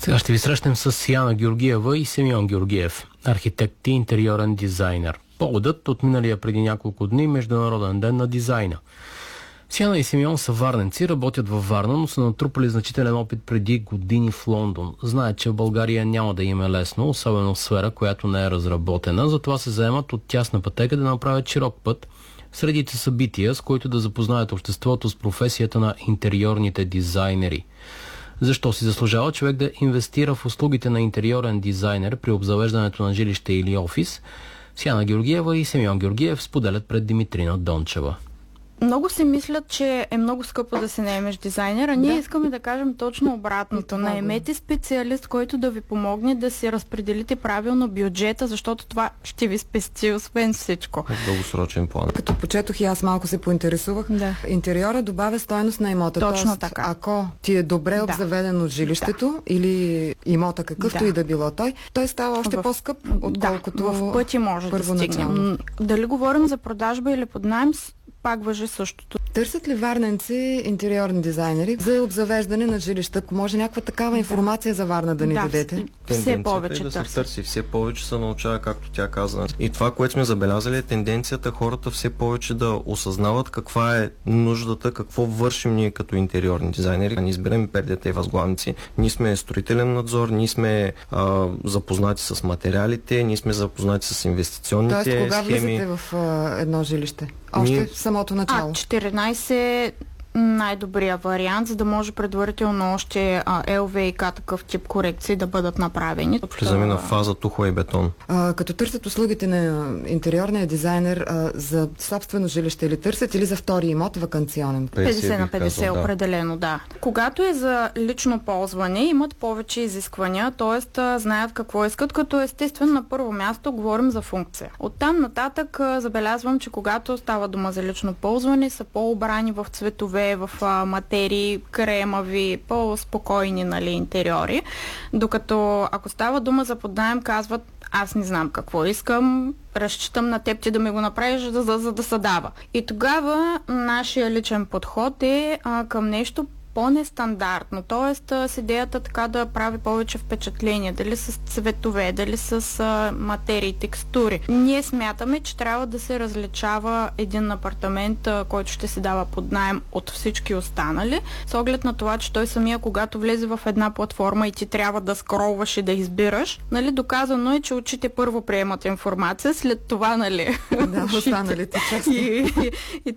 Сега ще ви срещнем с Яна Георгиева и Симеон Георгиев, архитект и интериорен дизайнер. Поводът от миналия преди няколко дни Международен ден на дизайна. Яна и Симеон са варненци, работят във Варна, но са натрупали значителен опит преди години в Лондон. Знаят, че в България няма да им е лесно, особено в сфера, която не е разработена, затова се заемат от тясна пътека да направят широк път средите събития, с които да запознаят обществото с професията на интериорните дизайнери. Защо си заслужава човек да инвестира в услугите на интериорен дизайнер при обзавеждането на жилище или офис? Яна Георгиева и Симеон Георгиев споделят пред Димитрина Дончева. Много си мислят, че е много скъпо да се наемеш дизайнер, а ние искаме да кажем точно обратното. Наемете специалист, който да ви помогне да си разпределите правилно бюджета, защото това ще ви спести освен всичко. Дългосрочен план. Като почетох и аз малко се поинтересувах. Да. Интериора добавя стойност на имота. Точно Тоест, така. ако ти е добре обзаведено жилището или имота какъвто и да било той става още по-скъп, отколкото в пъти може да стигнем. Дали говорим за продажба или под наем, пак важи същото. Търсят ли варненци интериорни дизайнери за обзавеждане на жилища? Ако може някаква такава информация за Варна да ни дадете? Все повече да се търси, все повече се научава, както тя каза. И това, което сме забелязали, е тенденцията хората все повече да осъзнават каква е нуждата, какво вършим ние като интериорни дизайнери. Ние изберем пердета и възглавници. Ние сме строителен надзор, ние сме запознати с материалите, ние сме запознати с инвестиционните схеми. Тоест, кога влизате в едно жилище? Още в самото начало. 14 най-добрия вариант, за да може предварително още ЛВИК такъв тип корекции да бъдат направени. Влизаме на фаза тухла и бетон. Като търсят услугите на интериорния дизайнер за собствено жилище или търсят или за втори имот ваканционен? 50 на 50 определено, да. Когато е за лично ползване, имат повече изисквания, т.е. знаят какво искат, като естествено на първо място говорим за функция. Оттам нататък забелязвам, че когато става дума за лично ползване, са по-обрани в цветове, в материи, кремави, по-спокойни, интериори. Докато ако става дума за под наем, казват: аз не знам какво искам, разчитам на теб ти да ми го направиш, за да се дава. И тогава нашия личен подход е към нещо по-нестандартно, т.е. с идеята така да прави повече впечатление, дали с цветове, дали с материи, текстури. Ние смятаме, че трябва да се различава един апартамент, който ще се дава под наем от всички останали, с оглед на това, че той самия, когато влезе в една платформа и ти трябва да скролваш и да избираш, доказано е, че очите първо приемат информация, след това, останалите части. И